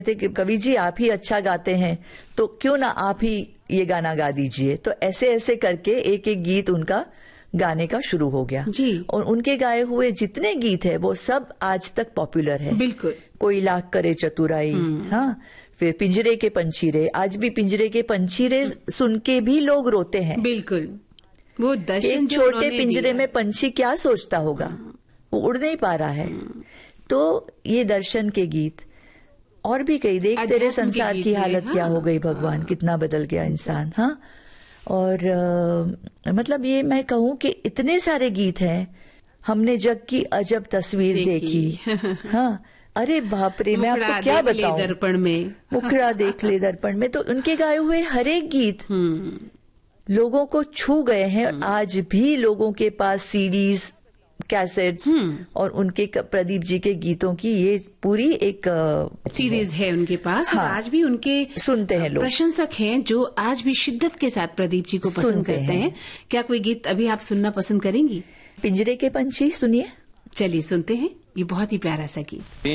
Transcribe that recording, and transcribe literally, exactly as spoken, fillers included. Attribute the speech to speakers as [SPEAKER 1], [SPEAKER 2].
[SPEAKER 1] थे कि कवि जी आप ही अच्छा गाते हैं तो क्यों ना आप ही ये गाना गा दीजिए। तो ऐसे ऐसे करके एक एक गीत उनका गाने का शुरू हो गया
[SPEAKER 2] जी।
[SPEAKER 1] और उनके गाए हुए जितने गीत है वो सब आज तक पॉपुलर है।
[SPEAKER 2] बिल्कुल।
[SPEAKER 1] कोई लाख करे चतुराई, हाँ, फिर पिंजरे के पंछीरे, आज भी पिंजरे के पंछीरे सुन के भी लोग रोते हैं।
[SPEAKER 2] बिल्कुल, वो दर्शन
[SPEAKER 1] एक
[SPEAKER 2] जो
[SPEAKER 1] छोटे
[SPEAKER 2] उन्होंने
[SPEAKER 1] पिंजरे
[SPEAKER 2] दिया।
[SPEAKER 1] में पंछी क्या सोचता होगा, वो उड़ नहीं पा रहा है। तो ये दर्शन के गीत और भी कई, देख तेरे
[SPEAKER 2] अध्यात्म के
[SPEAKER 1] संसार
[SPEAKER 2] गीत
[SPEAKER 1] की
[SPEAKER 2] हैं,
[SPEAKER 1] हालत
[SPEAKER 2] हाँ,
[SPEAKER 1] क्या हो गई भगवान, कितना बदल गया इंसान। हाँ, और आ, मतलब ये मैं कहूं कि इतने सारे गीत हैं। हमने जग की अजब तस्वीर देखी,
[SPEAKER 2] देखी।
[SPEAKER 1] हाँ, अरे बाप रे, मैं
[SPEAKER 2] मुखड़ा
[SPEAKER 1] आपको क्या
[SPEAKER 2] देख ले
[SPEAKER 1] बताऊं,
[SPEAKER 2] दर्पण में,
[SPEAKER 1] मुखड़ा देख ले दर्पण में। तो उनके गाए हुए हर एक गीत
[SPEAKER 2] हम्म
[SPEAKER 1] लोगों को छू गए हैं। आज भी लोगों के पास सीडीज, कैसेट्स और उनके क- प्रदीप जी के गीतों की ये पूरी एक अ,
[SPEAKER 2] सीरीज है उनके पास।
[SPEAKER 1] हाँ,
[SPEAKER 2] और आज भी उनके
[SPEAKER 1] सुनते हैं लोग,
[SPEAKER 2] प्रशंसक हैं जो आज भी शिद्दत के साथ प्रदीप जी को पसंद
[SPEAKER 1] सुनते
[SPEAKER 2] करते
[SPEAKER 1] हैं।
[SPEAKER 2] हैं। क्या कोई गीत अभी आप सुनना पसंद करेंगी?
[SPEAKER 1] पिंजरे के पंछी सुनिए।
[SPEAKER 2] चलिए सुनते हैं, ये बहुत ही प्यारा सा गीत।